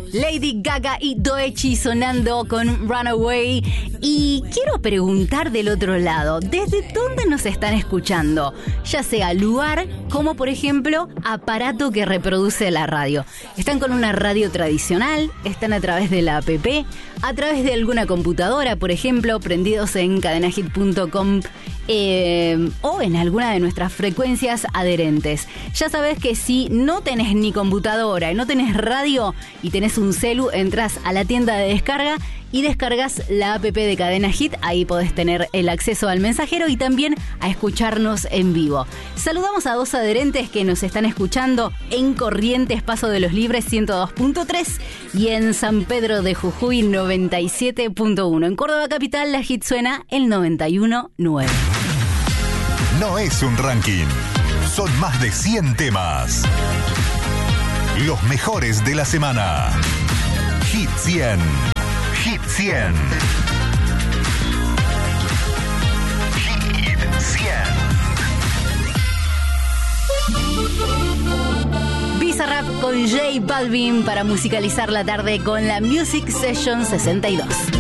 Lady Gaga y Doechii sonando con Runaway. Y quiero preguntar del otro lado, ¿desde dónde nos están escuchando? Ya sea lugar, como por ejemplo, aparato que reproduce la radio. ¿Están con una radio tradicional? ¿Están a través de la app? ¿A través de alguna computadora, por ejemplo, prendidos en cadenahit.com? O en alguna de nuestras frecuencias adherentes. Ya sabes que si no tenés ni computadora y no tenés radio y tenés un celu, entras a la tienda de descarga y descargas la app de Cadena Hit. Ahí podés tener el acceso al mensajero y también a escucharnos en vivo. Saludamos a 2 adherentes que nos están escuchando en Corrientes, Paso de los Libres 102.3 y en San Pedro de Jujuy 97.1. En Córdoba Capital la Hit suena el 91.9. No es un ranking, son más de 100 temas. Los mejores de la semana. Hit 100. Hit 100. Hit 100. Bizarrap con J Balvin para musicalizar la tarde con la Music Session 62.